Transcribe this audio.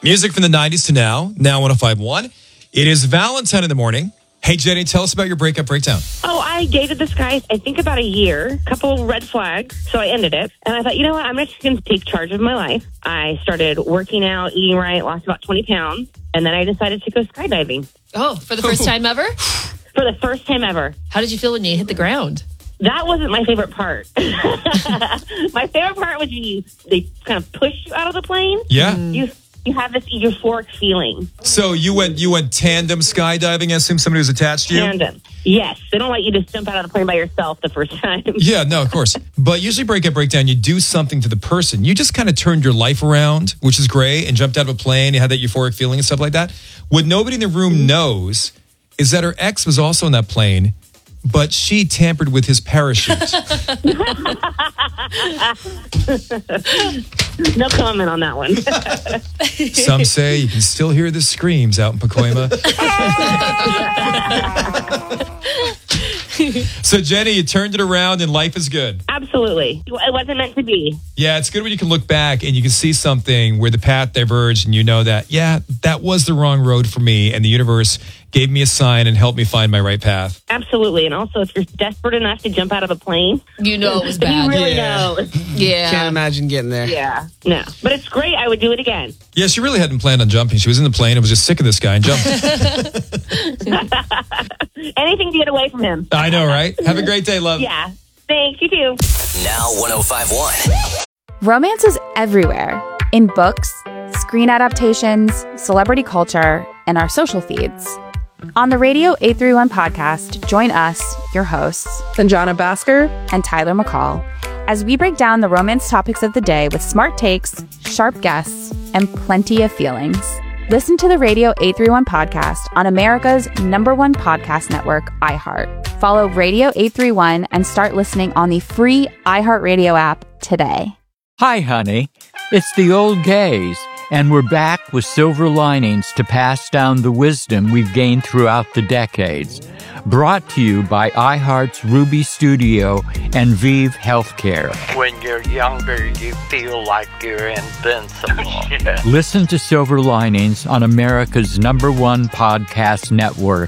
Music from the 90s to now 105.1. It is Valentine in the morning. Hey, Jenny, tell us about your breakup breakdown. Oh, I dated this guy, I think about a year, couple red flags, so I ended it. And I thought, you know what, I'm just going to take charge of my life. I started working out, eating right, lost about 20 pounds, and then I decided to go skydiving. Oh, for the first time ever? For the first time ever. How did you feel when you hit the ground? That wasn't my favorite part. My favorite part was when they kind of push you out of the plane. Yeah. You have this euphoric feeling. So you went tandem skydiving. I assume somebody was attached to you? Tandem. Yes. They don't let you just jump out of the plane by yourself the first time. Yeah, no, of course. But usually breakup breakdown, you do something to the person. You just kind of turned your life around, which is great, and jumped out of a plane. You had that euphoric feeling and stuff like that. What nobody in the room knows is that her ex was also in that plane, but she tampered with his parachute. No comment on that one. Some say you can still hear the screams out in Pacoima. So, Jenny, you turned it around and life is good. Absolutely. It wasn't meant to be. Yeah, it's good when you can look back and you can see something where the path diverged and you know that, yeah, that was the wrong road for me and the universe gave me a sign and helped me find my right path. Absolutely. And also, if you're desperate enough to jump out of a plane, you know it was bad. You really know. Yeah. Can't imagine getting there. Yeah. No. But it's great. I would do it again. Yeah, she really hadn't planned on jumping. She was in the plane and was just sick of this guy and jumped. Anything to get away from him. I know, right? Have a great day, love. Yeah. Thanks. You too. Now 105.1. Romance is everywhere. In books, screen adaptations, celebrity culture, and our social feeds. On the Radio 831 podcast, join us, your hosts, Sanjana Basker and Tyler McCall, as we break down the romance topics of the day with smart takes, sharp guests, and plenty of feelings. Listen to the Radio 831 podcast on America's #1 podcast network, iHeart. Follow Radio 831 and start listening on the free iHeartRadio app today. Hi, honey. It's the old gays, and we're back with silver linings to pass down the wisdom we've gained throughout the decades. Brought to you by iHeart's Ruby Studio and Vive Healthcare. When you're younger, you feel like you're invincible. Yeah. Listen to Silver Linings on America's #1 podcast network,